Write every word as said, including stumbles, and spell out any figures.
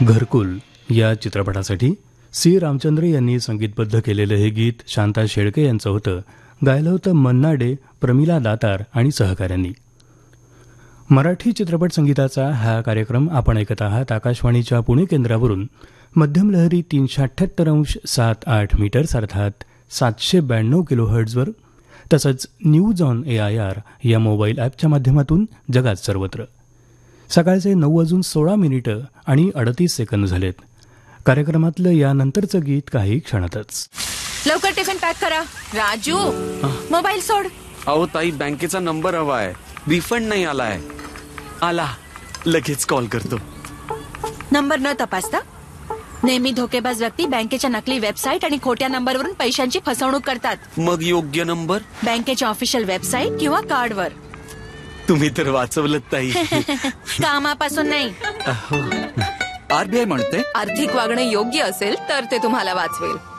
घरकुल या चित्रपटासाठी सी रामचंद्र यांनी संगीतबद्ध केलेलं हे गीत शांता शेळके यांचं होतं. गायलं होतं मन्ना डे, प्रमिला दातार आणि सहकाऱ्यांनी. मराठी चित्रपट संगीताचा हा कार्यक्रम आपण ऐकत आहात आकाशवाणीच्या पुणे केंद्रावरून. मध्यम लहरी तीनशे अठ्ठ्याहत्तर अंश सात आठ मीटर्स अर्थात सातशे ब्याण्णव किलोहर्ट्झवर, तसंच news on A I R या मोबाईल ॲपच्या माध्यमातून जगात सर्वत्र. सकाळचे नऊ वाजून सोळा मिनिटं आणि अडतीस सेकंद झालेत. कार्यक्रमातलं यानंतरचं गीत काही क्षणातच. लवकर टिफिन पॅक करा. राजू, मोबाईल सोड. अहो ताई, बँकेचा नंबर हवाय. रिफंड नाही आलाय. आला, लगेच कॉल करतो. नंबर न तपासता नेहमी धोकेबाज व्यक्ती बँकेच्या नकली वेबसाईट आणि खोट्या नंबरवरून पैशांची फसवणूक करतात. मग योग्य नंबर बँकेच्या ऑफिशियल वेबसाईट किंवा कार्डवर. तुम्ही तर वाचवलं ताई. कामापासून नाही. आरबीआय म्हणते आर्थिक वागणं योग्य असेल तर ते तुम्हाला वाचवेल.